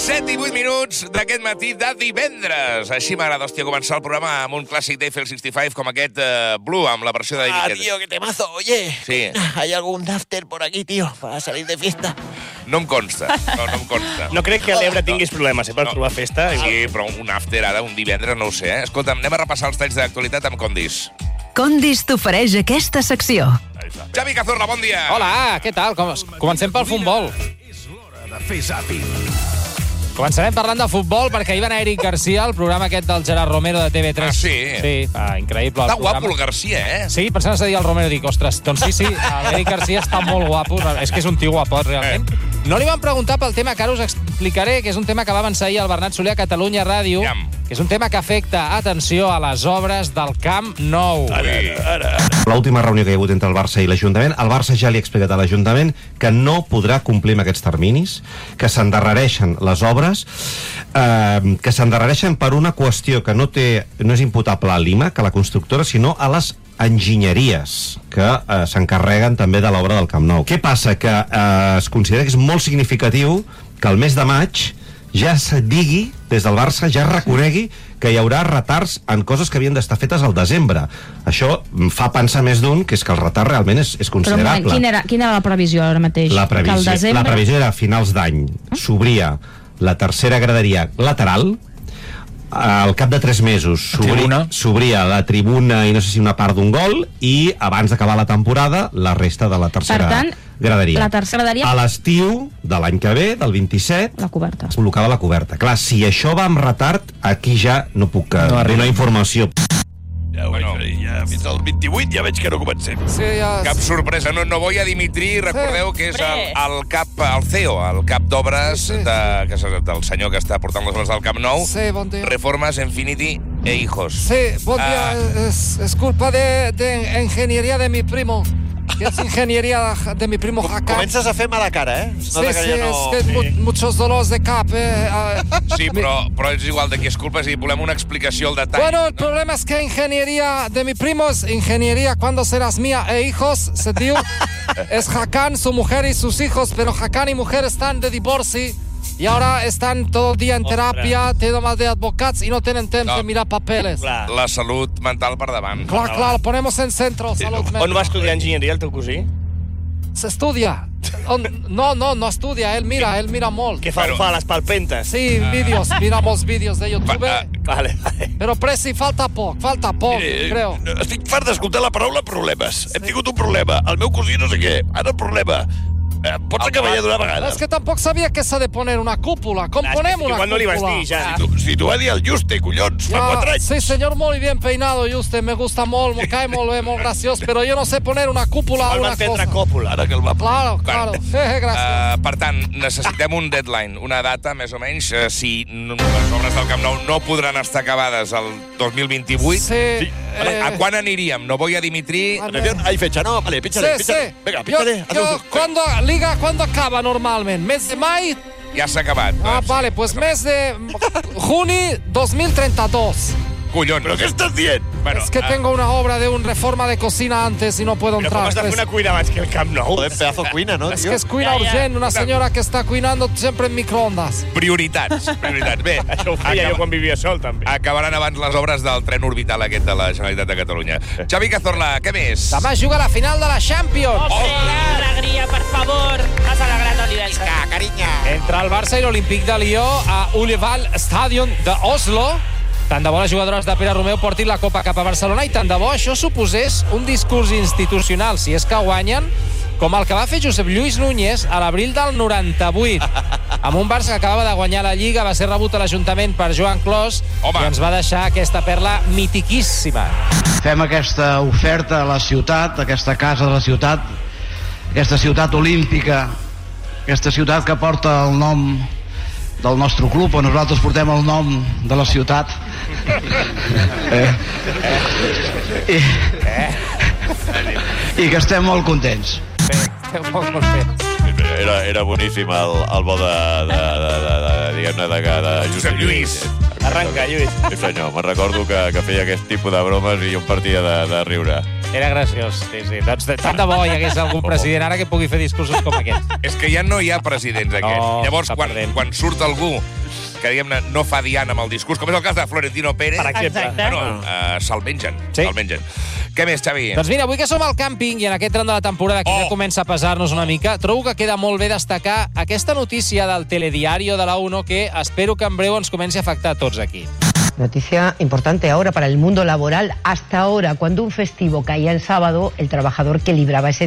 7 i 8 minuts d'aquest matí de divendres. Així m'agrada, hòstia, començar el programa amb un clàssic d'Eiffel 65 com aquest Blue, amb la versió de David Guetta. Tío, qué temazo. Oye, Sí. ¿hay algún after por aquí, tío, para salir de fiesta? No em consta, no em consta. No crec que a l'Ebre tinguis problemes, per trobar festa. Sí, però un after ara, un divendres, no ho sé, eh? Escolta'm, anem a repassar els talls d'actualitat amb Condis. Condis t'ofereix aquesta secció. Xavi Cazorla, bon dia. Hola, què tal? Comencem pel futbol. Començarem parlant de futbol perquè hi va anar Eric Garcia, el programa aquest del Gerard Romero de TV3. Ah, sí? Sí, increïble. Està guapo el Garcia, eh? Sí, pensant a dir el Romero, dic, ostres, doncs sí, l'Eric Garcia està molt guapo, és que és un tio guapot, realment. No li van preguntar pel tema que ara us explicaré, que és un tema que va avançar ahir el Bernat Soler a Catalunya Ràdio, que és un tema que afecta, atenció, a les obres del Camp Nou. L'última reunió que hi ha hagut entre el Barça i l'Ajuntament, el Barça ja li ha explicat a l'Ajuntament que no podrà complir amb aquests terminis, que s'endarrereixen les obres, que s'endarrereixen per una qüestió que no és imputable a l'IMA, que a la constructora, sinó a les enginyeries que s'encarreguen també de l'obra del Camp Nou. Què passa? Que es considera que és molt significatiu que el mes de maig ja se digui, des del Barça, ja reconegui que hi haurà retards en coses que havien d'estar fetes al desembre. Això fa pensar més d'un que és que el retard realment és considerable. Però quina era la previsió ara mateix? La previsió era a finals d'any. S'obria la tercera graderia lateral, al cap de 3 mesos s'obria la tribuna i no sé si una part d'un gol, i abans d'acabar la temporada la resta de la tercera graderia. La tercera graderia... A l'estiu de l'any que ve, del 27, la coberta. es col·locava la coberta. Clar, si això va amb retard, aquí ja no puc donar informació. Ja fins al 28 ja veig que no comencem. Sí, Cap sorpresa, no voy a Dimitri, recordeu que és el CEO, el cap d'obres del senyor que està portant les obres del Camp Nou. Sí, bon dia. Reformas, Infinity e Hijos. Sí, bon dia. Es culpa de ingeniería de mi primo. Es ingeniería de mi primo Hakan. Comences a fer mala cara, eh? Sí, es que muchos dolors de cap, Sí, però és igual de qui és culpa, si volem una explicació al detall. Bueno, el problema es que ingeniería de mi primo es ingeniería cuando serás mía e hijos, se diu. Es Hakan, su mujer y sus hijos, pero Hakan y mujer están de divorci y ahora están todo el día en terapia, tenen más de advocats y no tienen temps de mirar papeles. La salut mental per davant. Clar, lo ponemos en centro, salud mental. On va estudiar enginyeria el teu cosí? Se estudia. No estudia, él mira molt. Què fa les palpentes? Sí, miramos vídeos de YouTube. Vale. Però Presi, falta poc, creo. Estic fart d'escoltar la paraula problemes. Hem tingut un problema. El meu cosí no sé què. Ara el problema. Pots acabar ja d'una vegada? Es que tampoc sabia que s'ha de poner una cúpula. Com ponem una Igual no li vas cúpula? dir, ja. Si t'ho va dir el Juste, collons, fa 4 anys. Sí, señor, muy bien peinado, Juste. Me gusta molt, me cae molt bé, molt graciós, però jo no sé poner una cúpula a El una va entendre cosa. còpula. Ara que el va... Claro. Gràcies. Per tant, necessitem un deadline, una data, més o menys. Si les obres del Camp Nou no podran estar acabades el 2028, Sí. a quan aniríem? No voy a Dimitri... Hay fecha, no? Vale, píchale. Venga, píchale. ¿Cuándo acaba normalment? Mes de maig? Ja s'ha acabat. Vale, pues mes de juni 2032. Collons. Però què estàs dient? Bueno, Es que tengo una obra de una reforma de cocina antes y no puedo Però com entrar. has de fer una cuina abans que el Camp Nou? Joder, pedazo cuina, no, Es tio? que es cuina urgent, una señora que está cuinando siempre en microondas. prioritats. Bé, Això ho feia jo quan vivia sol, també. acabaran abans les obres del tren orbital aquest de la Generalitat de Catalunya. Xavi Cazorla, què més? Demà juga la final de la Champions. Alegria, per favor. Has alegrat el divendres. Carinya. Entre el Barça i l'Olímpic de Lió a Ullevall Stadion d'Oslo. Tant de bo les jugadores de Pere Romeu portin la Copa cap a Barcelona i tant de bo això suposés un discurs institucional, si és que guanyen, com el que va fer Josep Lluís Núñez a l'abril del 98. Amb un Barça que acabava de guanyar la Lliga, va ser rebut a l'Ajuntament per Joan Clos i ens va deixar aquesta perla mitiquíssima. Fem aquesta oferta a la ciutat, aquesta casa de la ciutat, aquesta ciutat olímpica, aquesta ciutat que porta el nom del nostre club, on nosaltres portem el nom de la ciutat. I que estem molt contents. Molt bé. Era boníssim el bo diguem-ne, de Josep Lluís. Arranca, Lluís. Sí, senyor, me'n recordo que feia aquest tipus de bromes i un partia de riure. Era graciós, sí. Doncs tant de bo hi hagués algun president ara que pugui fer discursos com aquest. És que ja no hi ha presidents, aquests. No, Llavors, està perdent. quan surt algú que diguem-ne, no fa diana amb el discurs, com és el cas de Florentino Pérez. Per exemple. Bueno, se'l mengen. Sí. Se'l mengen. Què més, Xavi? Doncs mira, avui que som al càmping i en aquest tram de la temporada que ja comença a pesar-nos una mica, trobo que queda molt bé destacar aquesta notícia del telediario de la 1 que espero que en breu ens comenci a afectar a tots aquí. Noticia importante ahora para el mundo laboral. Hasta ahora, cuando un festivo caía el sábado, el trabajador que libraba ese